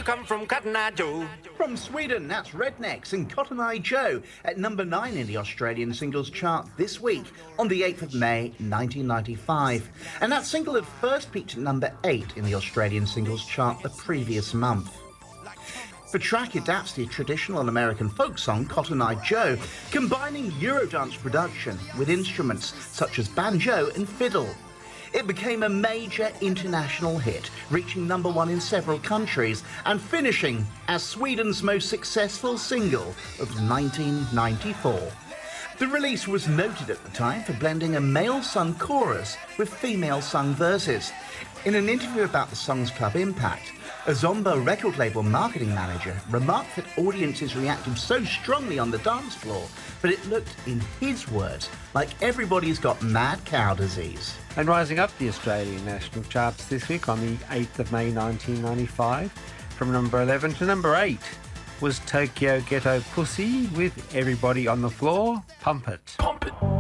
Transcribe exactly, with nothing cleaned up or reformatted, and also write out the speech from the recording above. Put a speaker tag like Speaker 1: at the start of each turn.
Speaker 1: come from, Cotton Eye Joe?
Speaker 2: From Sweden, that's Rednecks and Cotton Eye Joe at number nine in the Australian singles chart this week on the eighth of May nineteen ninety-five. And that single had first peaked at number eight in the Australian singles chart the previous month. The track adapts the traditional American folk song Cotton Eye Joe, combining Eurodance production with instruments such as banjo and fiddle. It became a major international hit, reaching number one in several countries and finishing as Sweden's most successful single of nineteen ninety-four. The release was noted at the time for blending a male-sung chorus with female-sung verses. In an interview about the song's club impact, a Zomba record label marketing manager remarked that audiences reacted so strongly on the dance floor, but it looked, in his words, like everybody's got mad cow disease.
Speaker 3: And rising up the Australian national charts this week on the eighth of May nineteen ninety-five, from number eleven to number eight, was Tokyo Ghetto Pussy with Everybody on the Floor, Pump It.
Speaker 1: Pump it.